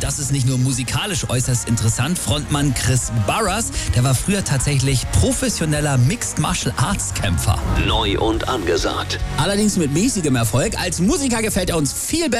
das ist nicht nur musikalisch äußerst interessant. Frontmann Chris Barras, der war früher tatsächlich professioneller Mixed Martial Arts Kämpfer. Neu und angesagt. Allerdings mit mäßigem Erfolg. Als Musiker gefällt er uns viel besser